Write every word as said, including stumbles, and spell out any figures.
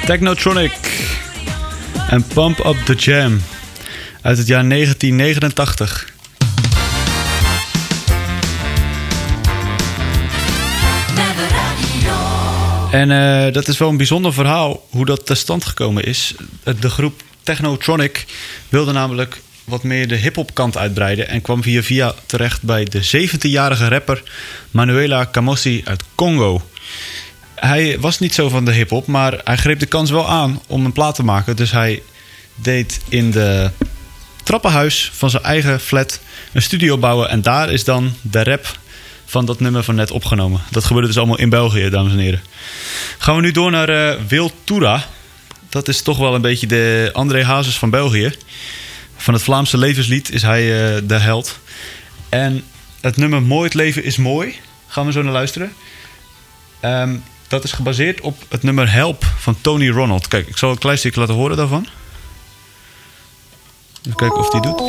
Technotronic en Pump Up The Jam uit het jaar negentien negenentachtig. En uh, dat is wel een bijzonder verhaal hoe dat tot stand gekomen is. De groep Technotronic wilde namelijk wat meer de hip-hop kant uitbreiden en kwam via via terecht bij de zeventienjarige rapper Manuela Kamosi uit Congo. Hij was niet zo van de hip-hop, maar hij greep de kans wel aan om een plaat te maken. Dus hij deed in de trappenhuis van zijn eigen flat een studio bouwen. En daar is dan de rap van dat nummer van net opgenomen. Dat gebeurde dus allemaal in België, dames en heren. Gaan we nu door naar uh, Wil Toura. Dat is toch wel een beetje de André Hazes van België. Van het Vlaamse levenslied is hij uh, de held. En het nummer Mooi het leven is mooi. Gaan we zo naar luisteren. Um, dat is gebaseerd op het nummer Help van Tony Ronald. Kijk, ik zal een klein stukje laten horen daarvan. Even kijken of die doet.